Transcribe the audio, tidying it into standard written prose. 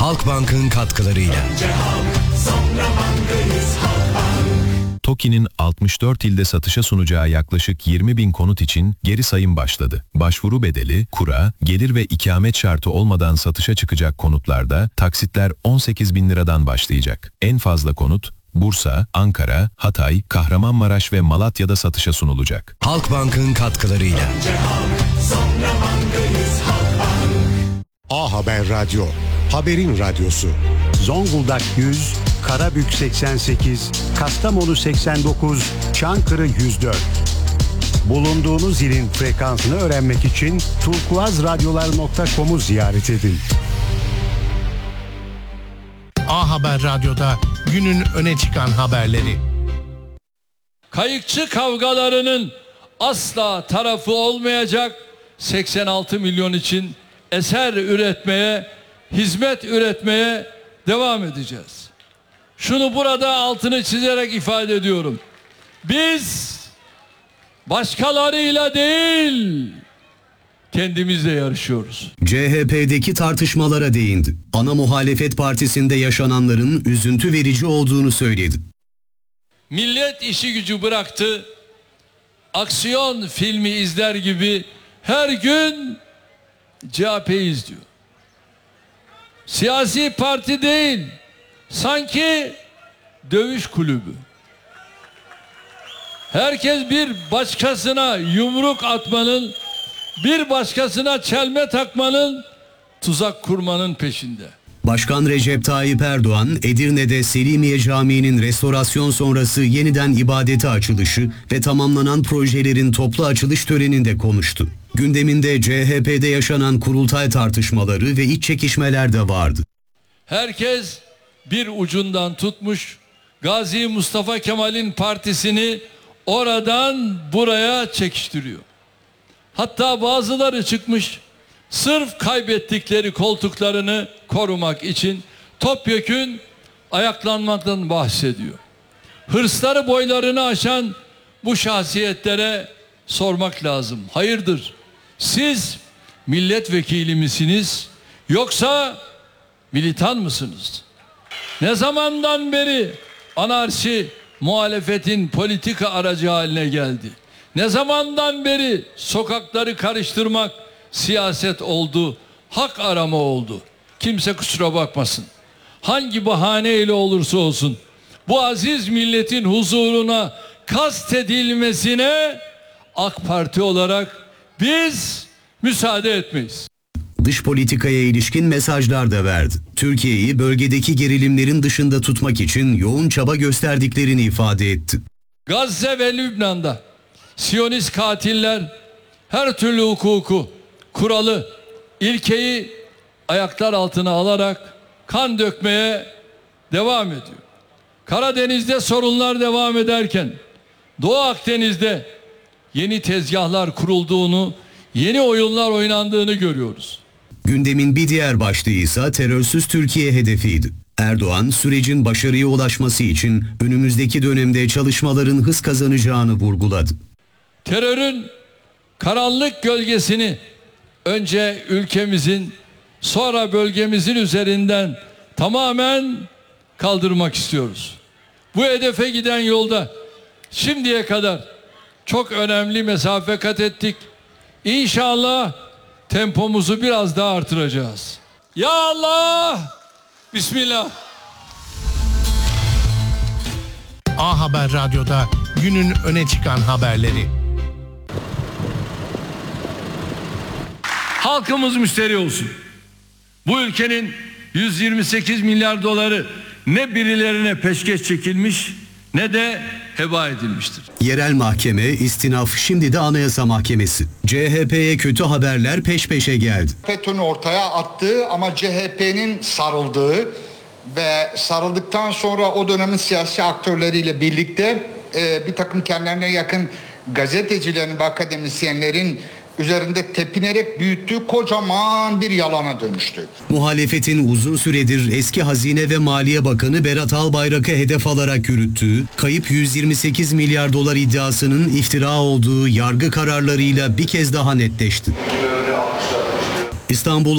Halkbank'ın katkılarıyla. TOKİ'nin 64 ilde satışa sunacağı yaklaşık 20.000 konut için geri sayım başladı. Başvuru bedeli, kura, gelir ve ikamet şartı olmadan satışa çıkacak konutlarda taksitler 18.000 liradan başlayacak. En fazla konut Bursa, Ankara, Hatay, Kahramanmaraş ve Malatya'da satışa sunulacak. Halkbank'ın katkılarıyla. A Haber Radyo, haberin radyosu. Zonguldak 100, Karabük 88, Kastamonu 89, Çankırı 104. Bulunduğunuz ilin frekansını öğrenmek için turkuazradyolar.com'u ziyaret edin. A Haber Radyo'da günün öne çıkan haberleri. Kayıkçı kavgalarının asla tarafı olmayacak 86 milyon için eser üretmeye, hizmet üretmeye devam edeceğiz. Şunu burada altını çizerek ifade ediyorum. Biz başkalarıyla değil, kendimizle yarışıyoruz. CHP'deki tartışmalara değindi. Ana muhalefet partisinde yaşananların üzüntü verici olduğunu söyledi. Millet işi gücü bıraktı. Aksiyon filmi izler gibi her gün CHP'yi izliyor. Siyasi parti değil, sanki dövüş kulübü. Herkes bir başkasına yumruk atmanın, bir başkasına çelme takmanın, tuzak kurmanın peşinde. Başkan Recep Tayyip Erdoğan, Edirne'de Selimiye Camii'nin restorasyon sonrası yeniden ibadete açılışı ve tamamlanan projelerin toplu açılış töreninde konuştu. Gündeminde CHP'de yaşanan kurultay tartışmaları ve iç çekişmeler de vardı. Herkes bir ucundan tutmuş, Gazi Mustafa Kemal'in partisini oradan buraya çekiştiriyor. Hatta bazıları çıkmış, sırf kaybettikleri koltuklarını korumak için topyekün ayaklanmaktan bahsediyor. Hırsları boylarını aşan bu şahsiyetlere sormak lazım. Hayırdır? Siz milletvekili misiniz yoksa militan mısınız? Ne zamandan beri anarşi muhalefetin politika aracı haline geldi? Ne zamandan beri sokakları karıştırmak siyaset oldu, hak arama oldu? Kimse kusura bakmasın. Hangi bahaneyle olursa olsun bu aziz milletin huzuruna kastedilmesine AK Parti olarak biz müsaade etmeyiz. Dış politikaya ilişkin mesajlar da verdi. Türkiye'yi bölgedeki gerilimlerin dışında tutmak için yoğun çaba gösterdiklerini ifade etti. Gazze ve Lübnan'da Siyonist katiller her türlü hukuku, kuralı, ilkeyi ayaklar altına alarak kan dökmeye devam ediyor. Karadeniz'de sorunlar devam ederken Doğu Akdeniz'de yeni tezgahlar kurulduğunu, yeni oyunlar oynandığını görüyoruz. Gündemin bir diğer başlığı ise terörsüz Türkiye hedefiydi. Erdoğan, sürecin başarıya ulaşması için önümüzdeki dönemde çalışmaların hız kazanacağını vurguladı. Terörün karanlık gölgesini önce ülkemizin, sonra bölgemizin üzerinden tamamen kaldırmak istiyoruz. Bu hedefe giden yolda şimdiye kadar çok önemli mesafe kat ettik. İnşallah tempomuzu biraz daha artıracağız. Ya Allah! Bismillah. A Haber Radyo'da günün öne çıkan haberleri. Halkımız müşteri olsun. Bu ülkenin 128 milyar doları ne birilerine peşkeş çekilmiş ne de heba edilmiştir. Yerel mahkeme, istinaf, şimdi de Anayasa Mahkemesi. CHP'ye kötü haberler peş peşe geldi. FETÖ'nün ortaya attığı ama CHP'nin sarıldığı ve sarıldıktan sonra o dönemin siyasi aktörleriyle birlikte bir takım kendilerine yakın gazetecilerin ve akademisyenlerin üzerinde tepinerek büyüttüğü kocaman bir yalana dönüştü. Muhalefetin uzun süredir eski Hazine ve Maliye Bakanı Berat Albayrak'ı hedef alarak yürüttüğü, kayıp 128 milyar dolar iddiasının iftira olduğu yargı kararlarıyla bir kez daha netleşti. İstanbul